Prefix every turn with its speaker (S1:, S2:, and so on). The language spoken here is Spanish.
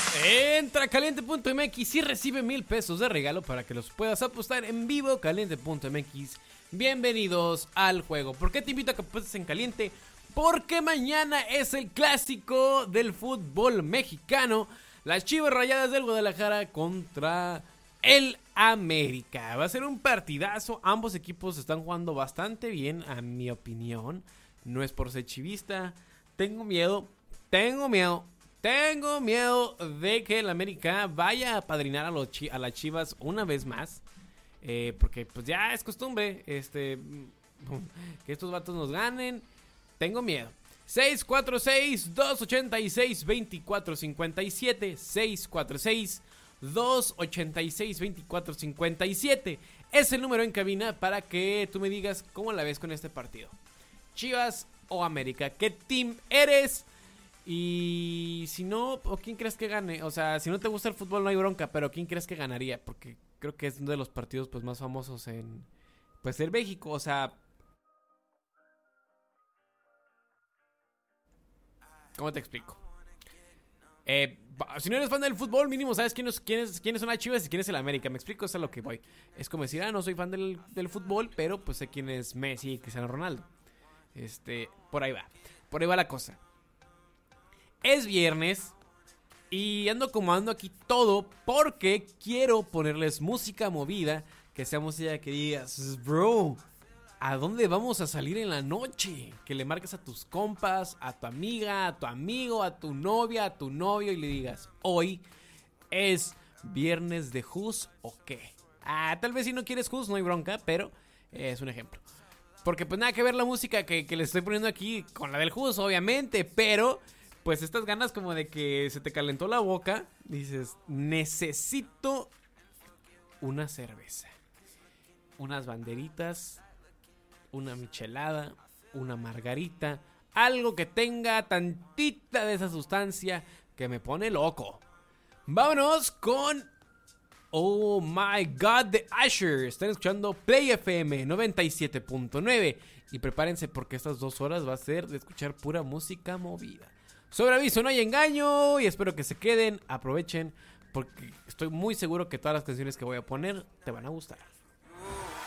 S1: Entra a caliente.mx y recibe 1,000 pesos de regalo para que los puedas apostar en vivo. Caliente.mx. Bienvenidos al juego. ¿Por qué te invito a que apuestes en Caliente? Porque mañana es el clásico del fútbol mexicano. Las Chivas Rayadas del Guadalajara contra el América. Va a ser un partidazo. Ambos equipos están jugando bastante bien, a mi opinión. No es por ser chivista. Tengo miedo de que el América vaya a apadrinar a las Chivas una vez más. Porque pues ya es costumbre que estos vatos nos ganen. Tengo miedo. 646-286-2457. 646-286-2457. Es el número en cabina para que tú me digas cómo la ves con este partido. Chivas o América. ¿Qué team eres? Y si no, ¿o quién crees que gane? O sea, si no te gusta el fútbol no hay bronca, pero ¿quién crees que ganaría? Porque creo que es uno de los partidos pues más famosos en México. O sea, ¿cómo te explico? Si no eres fan del fútbol, mínimo sabes quiénes son las Chivas y quién es el América. Me explico, es a lo que voy. Es como decir, no soy fan del fútbol, pero pues sé quién es Messi y Cristiano Ronaldo. Por ahí va la cosa. Es viernes y ando acomodando aquí todo porque quiero ponerles música movida, que sea música que digas, bro, ¿a dónde vamos a salir en la noche? Que le marques a tus compas, a tu amiga, a tu amigo, a tu novia, a tu novio y le digas, hoy es viernes de Jus o qué. Tal vez si no quieres Jus no hay bronca, pero es un ejemplo. Porque pues nada que ver la música que le estoy poniendo aquí con la del Jus, obviamente, pero pues estas ganas como de que se te calentó la boca, dices, necesito una cerveza, unas banderitas, una michelada, una margarita, algo que tenga tantita de esa sustancia que me pone loco. Vámonos con Oh My God de Usher. Están escuchando Play FM 97.9 y prepárense porque estas 2 horas va a ser de escuchar pura música movida. Sobre aviso, no hay engaño y espero que se queden, aprovechen porque estoy muy seguro que todas las canciones que voy a poner te van a gustar.